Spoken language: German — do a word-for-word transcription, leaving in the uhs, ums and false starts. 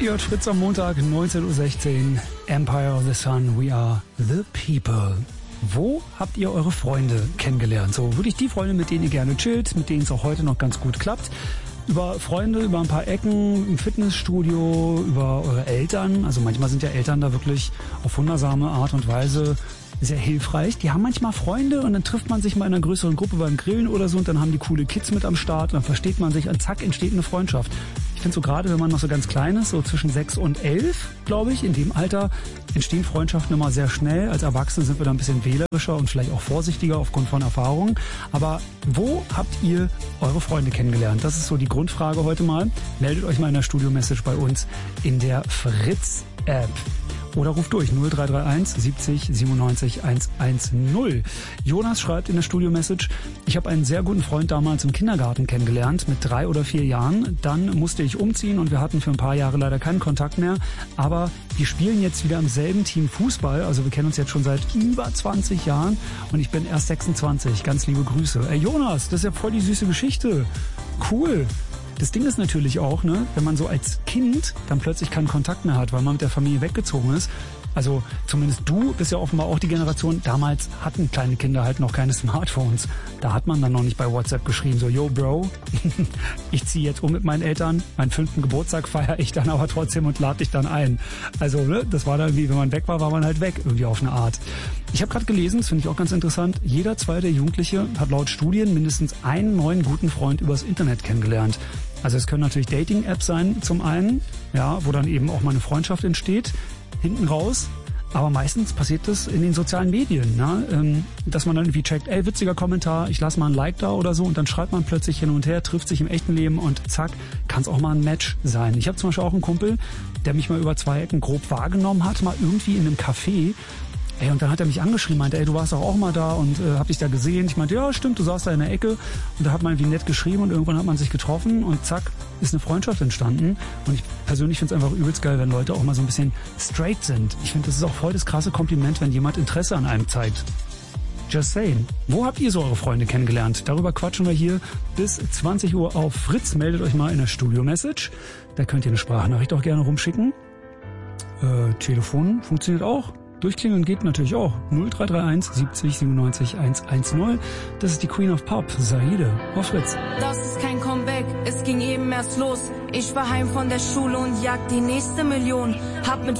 Ihr hört Fritz am Montag, neunzehn Uhr sechzehn. Empire of the Sun, we are the people. Wo habt ihr eure Freunde kennengelernt? So wirklich die Freunde, mit denen ihr gerne chillt, mit denen es auch heute noch ganz gut klappt. Über Freunde, über ein paar Ecken, im Fitnessstudio, über eure Eltern. Also manchmal sind ja Eltern da wirklich auf wundersame Art und Weise sehr hilfreich. Die haben manchmal Freunde und dann trifft man sich mal in einer größeren Gruppe beim Grillen oder so und dann haben die coole Kids mit am Start und dann versteht man sich und zack, entsteht eine Freundschaft. Ich finde so gerade, wenn man noch so ganz klein ist, so zwischen sechs und elf, glaube ich, in dem Alter entstehen Freundschaften immer sehr schnell. Als Erwachsene sind wir da ein bisschen wählerischer und vielleicht auch vorsichtiger aufgrund von Erfahrungen. Aber wo habt ihr eure Freunde kennengelernt? Das ist so die Grundfrage heute mal. Meldet euch mal in der Studio-Message bei uns in der Fritz-App. Oder ruft durch null drei drei eins siebzig siebenundneunzig hundertzehn. Jonas schreibt in der Studio-Message, ich habe einen sehr guten Freund damals im Kindergarten kennengelernt, mit drei oder vier Jahren. Dann musste ich umziehen und wir hatten für ein paar Jahre leider keinen Kontakt mehr. Aber wir spielen jetzt wieder im selben Team Fußball. Also wir kennen uns jetzt schon seit über zwanzig Jahren und ich bin erst sechsundzwanzig. Ganz liebe Grüße. Ey Jonas, das ist ja voll die süße Geschichte. Cool. Das Ding ist natürlich auch, ne, wenn man so als Kind dann plötzlich keinen Kontakt mehr hat, weil man mit der Familie weggezogen ist. Also zumindest du bist ja offenbar auch die Generation, damals hatten kleine Kinder halt noch keine Smartphones. Da hat man dann noch nicht bei WhatsApp geschrieben, so, yo Bro, ich ziehe jetzt um mit meinen Eltern, meinen fünften Geburtstag feiere ich dann aber trotzdem und lade dich dann ein. Also ne, das war dann irgendwie, wenn man weg war, war man halt weg, irgendwie auf eine Art. Ich habe gerade gelesen, das finde ich auch ganz interessant, jeder zweite Jugendliche hat laut Studien mindestens einen neuen guten Freund übers Internet kennengelernt. Also es können natürlich Dating-Apps sein zum einen, ja, wo dann eben auch mal eine Freundschaft entsteht, hinten raus. Aber meistens passiert das in den sozialen Medien, ne? ähm, dass man dann irgendwie checkt, ey, witziger Kommentar, ich lasse mal ein Like da oder so und dann schreibt man plötzlich hin und her, trifft sich im echten Leben und zack, kann es auch mal ein Match sein. Ich habe zum Beispiel auch einen Kumpel, der mich mal über zwei Ecken grob wahrgenommen hat, mal irgendwie in einem Café. Ey, und dann hat er mich angeschrieben, meinte, ey, du warst doch auch mal da und äh, hab dich da gesehen. Ich meinte, ja, stimmt, du saßt da in der Ecke. Und da hat man irgendwie nett geschrieben und irgendwann hat man sich getroffen und zack, ist eine Freundschaft entstanden. Und ich persönlich finde es einfach übelst geil, wenn Leute auch mal so ein bisschen straight sind. Ich finde, das ist auch voll das krasse Kompliment, wenn jemand Interesse an einem zeigt. Just saying. Wo habt ihr so eure Freunde kennengelernt? Darüber quatschen wir hier bis zwanzig Uhr auf Fritz. Meldet euch mal in der Studio-Message. Da könnt ihr eine Sprachnachricht auch gerne rumschicken. Äh, Telefon funktioniert auch. Durchklingeln geht natürlich auch. null drei drei eins siebzig siebenundneunzig hundertzehn. Das ist die Queen of Pop, Saide, auf Fritz. Das ist kein Comeback, es ging eben erst los. Ich war heim von der Schule und jag die nächste Million. Hab mit